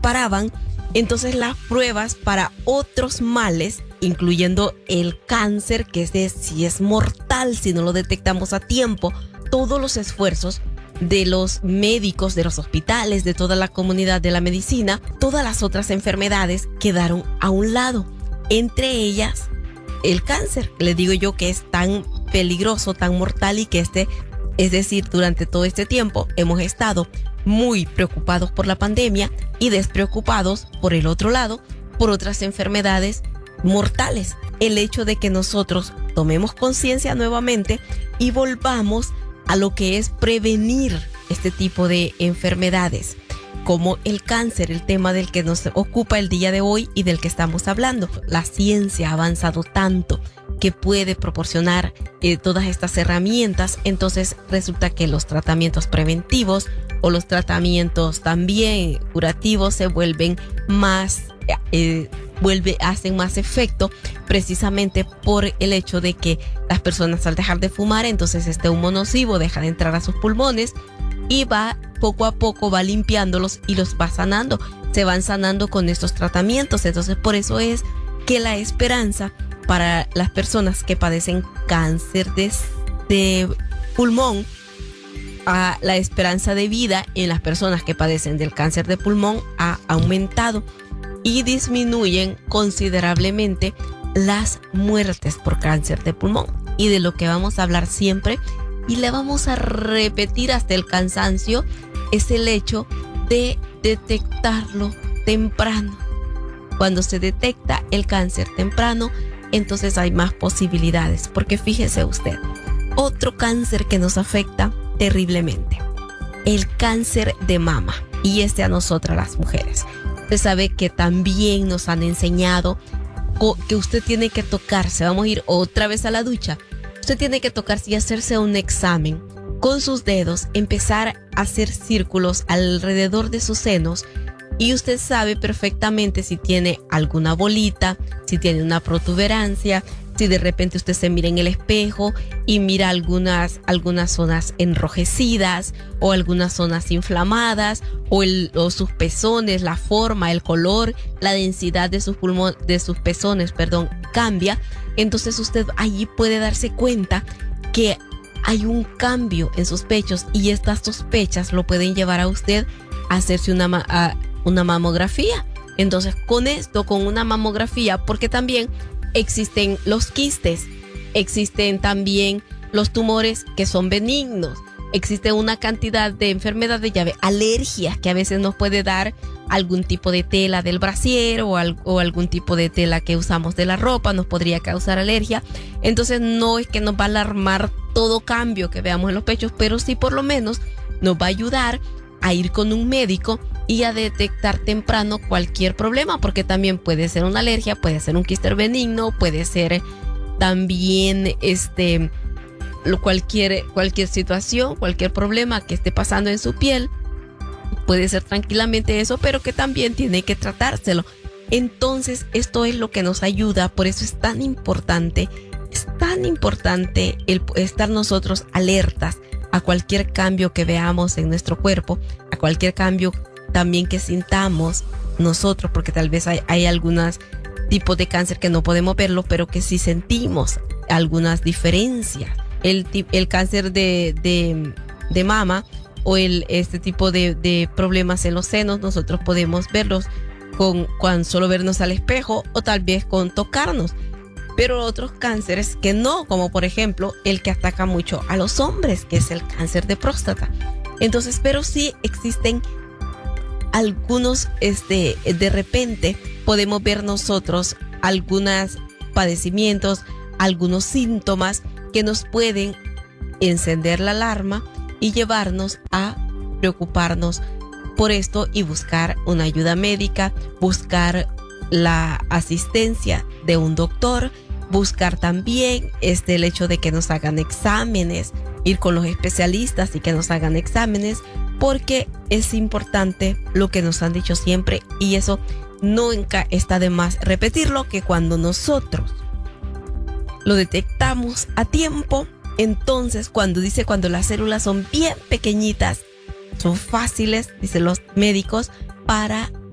preparaban entonces las pruebas para otros males, incluyendo el cáncer, que si es mortal si no lo detectamos a tiempo. Todos los esfuerzos de los médicos, de los hospitales, de toda la comunidad de la medicina, todas las otras enfermedades quedaron a un lado. Entre ellas, el cáncer. Le digo yo que es tan peligroso, tan mortal, y que es decir, durante todo este tiempo hemos estado muy preocupados por la pandemia y despreocupados, por el otro lado, por otras enfermedades mortales. El hecho de que nosotros tomemos conciencia nuevamente y volvamos a lo que es prevenir este tipo de enfermedades, como el cáncer, el tema del que nos ocupa el día de hoy y del que estamos hablando. La ciencia ha avanzado tanto que puede proporcionar todas estas herramientas. Entonces resulta que los tratamientos preventivos o los tratamientos también curativos se vuelven más, hacen más efecto, precisamente por el hecho de que las personas, al dejar de fumar, entonces este humo nocivo deja de entrar a sus pulmones y poco a poco va limpiándolos y los va sanando. Se van sanando con estos tratamientos. Entonces por eso es que la esperanza para las personas que padecen cáncer de pulmón, la esperanza de vida en las personas que padecen del cáncer de pulmón ha aumentado y disminuyen considerablemente las muertes por cáncer de pulmón. Y de lo que vamos a hablar siempre y le vamos a repetir hasta el cansancio es el hecho de detectarlo temprano. Cuando se detecta el cáncer temprano, entonces hay más posibilidades, porque fíjese usted, otro cáncer que nos afecta terriblemente, el cáncer de mama, y a nosotras las mujeres. Usted sabe que también nos han enseñado que usted tiene que tocarse. Vamos a ir otra vez a la ducha. Usted tiene que tocarse y hacerse un examen con sus dedos, empezar a hacer círculos alrededor de sus senos, y usted sabe perfectamente si tiene alguna bolita, si tiene una protuberancia, si de repente usted se mira en el espejo y mira algunas zonas enrojecidas o algunas zonas inflamadas, o sus pezones, la forma, el color, la densidad de sus pezones, cambia. Entonces usted allí puede darse cuenta que hay un cambio en sus pechos, y estas sospechas lo pueden llevar a usted a hacerse una mamografía. Entonces con una mamografía, porque también existen los quistes, existen también los tumores que son benignos, existe una cantidad de enfermedades, alergias que a veces nos puede dar algún tipo de tela del brasier o algún tipo de tela que usamos de la ropa, nos podría causar alergia. Entonces no es que nos va a alarmar todo cambio que veamos en los pechos, pero sí por lo menos nos va a ayudar a ir con un médico y a detectar temprano cualquier problema, porque también puede ser una alergia, puede ser un quiste benigno, puede ser también cualquier situación, cualquier problema que esté pasando en su piel. Puede ser tranquilamente eso, pero que también tiene que tratárselo. Entonces esto es lo que nos ayuda. Por eso es tan importante el estar nosotros alertas a cualquier cambio que veamos en nuestro cuerpo, a cualquier cambio también que sintamos nosotros, porque tal vez hay algunos tipos de cáncer que no podemos verlo, pero que sí sentimos algunas diferencias. El cáncer de mama o este tipo de problemas en los senos, nosotros podemos verlos con solo vernos al espejo, o tal vez con tocarnos. Pero otros cánceres que no, como por ejemplo el que ataca mucho a los hombres, que es el cáncer de próstata. Entonces, pero sí existen algunos, de repente podemos ver nosotros algunos padecimientos, algunos síntomas que nos pueden encender la alarma y llevarnos a preocuparnos por esto y buscar una ayuda médica, buscar la asistencia de un doctor, buscar también el hecho de que nos hagan exámenes, ir con los especialistas y que nos hagan exámenes, porque es importante lo que nos han dicho siempre, y eso nunca está de más repetirlo, que cuando nosotros lo detectamos a tiempo, entonces cuando las células son bien pequeñitas, son fáciles, dicen los médicos, para